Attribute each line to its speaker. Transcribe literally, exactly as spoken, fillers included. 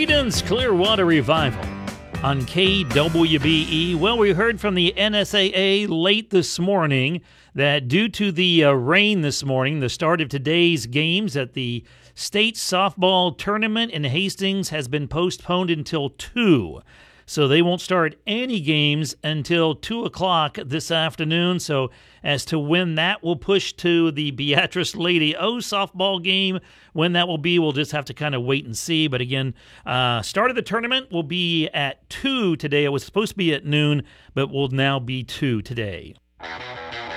Speaker 1: Creedence Clearwater Revival on K W B E. Well, we heard from the N S A A late this morning that due to the uh, rain this morning, the start of today's games at the state softball tournament in Hastings has been postponed until two. So they won't start any games until two o'clock this afternoon. So as to when that will push to the Beatrice Lady O softball game, when that will be, we'll just have to kind of wait and see. But again, uh, start of the tournament will be at two today. It was supposed to be at noon, but will now be two today.